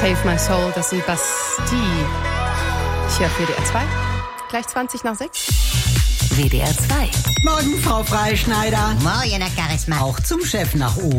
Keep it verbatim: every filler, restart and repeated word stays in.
Save My Soul, das sind Bastille. Hier für W D R zwei. Gleich zwanzig nach sechs. W D R zwei. Morgen, Frau Freischneider. Morgen, Herr Charisma. Auch zum Chef nach oben.